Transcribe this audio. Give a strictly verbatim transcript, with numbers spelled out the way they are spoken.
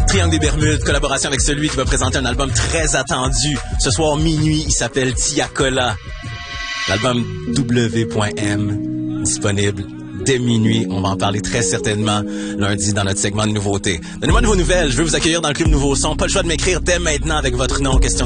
Triangle des Bermudes, collaboration avec celui qui va présenter un album très attendu. Ce soir minuit, il s'appelle Tiakola. L'album W M, disponible dès minuit. On va en parler très certainement lundi dans notre segment de nouveautés. Donnez-moi de vos nouvelles. Je veux vous accueillir dans le club Nouveau Son. Pas le choix de m'écrire dès maintenant avec votre nom, question